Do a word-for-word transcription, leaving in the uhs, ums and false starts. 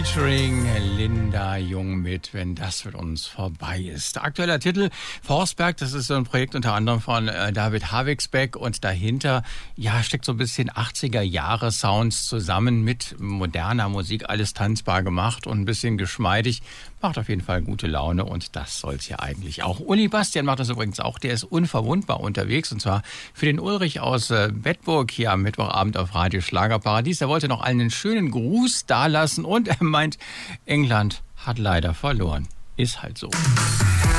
featuring Linda Jung mit Wenn das mit uns vorbei ist. Aktueller Titel Forsberg, das ist so ein Projekt unter anderem von äh, David Havixbeck und dahinter ja steckt so ein bisschen achtziger Jahre Sounds zusammen mit moderner Musik, alles tanzbar gemacht und ein bisschen geschmeidig. Macht auf jeden Fall gute Laune und das soll es ja eigentlich auch. Uli Bastian macht das übrigens auch, der ist unverwundbar unterwegs und zwar für den Ulrich aus äh, Bedburg hier am Mittwochabend auf Radio Schlagerparadies. Er wollte noch allen einen schönen Gruß dalassen und er meint, England hat leider verloren. Ist halt so.